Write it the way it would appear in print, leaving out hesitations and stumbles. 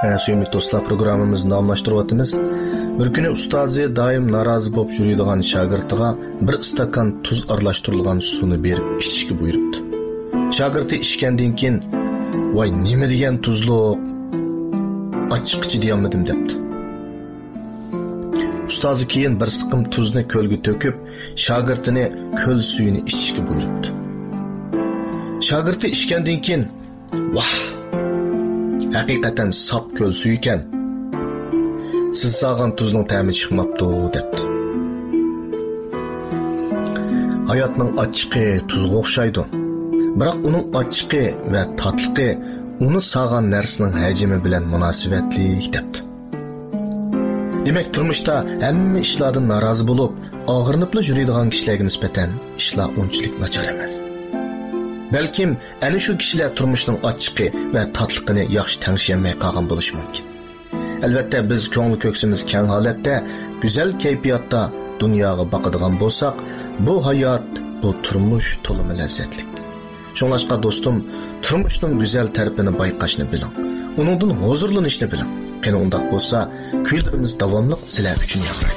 Suyumli do'stlar, programmamizni davomlashtiryapmiz. Bir kuni ustozi doim norozi bo'lib yuradigan shogirdiga bir stakan tuz aralashtirilgan suvni berib ichishga buyuribdi. Shogirdi ichgandan keyin, "Voy, nima degan tuzliq? Achchiq ichidiyammidim" debdi. Ustozi keyin bir siqim tuzni ko'lga to'kib, shogirdini ko'l suyini ichishga buyuribdi. Shogirdi ichgandan keyin, "Vah! Haqiqatan sap ko'l suvi ekan. Siz sağan tuzning ta'mi chiqmabdi" debdi. Hayotning achchiqi tuzga o'xshaydi. Biroq uning achchiqi va tatligi uni sağan narsaning hajmi bilan munosabatli debdi. Demak, turmushda hamma ishlardan norozi bo'lib, og'rinib yuradigan kishilarga nisbatan ishlar unchalik nachar emas. Balkim ana shu kishilar turmushning achchiqi va tatligini yaxshi tangshamay qolgan bo'lishi mumkin. Albatta, biz ko'ngil ko'ksimiz keng holatda, go'zal kayfiyatda dunyoga boqadigan bo'lsak, bu hayot, bu turmush to'limi lazzatli. Shunlashqa do'stim, turmushning go'zal tarafini bayqashni biling. Uningdan huzurlanishni biling. Qani undaq bo'lsa, kuylarimiz davomli sizlar uchun yaxshi.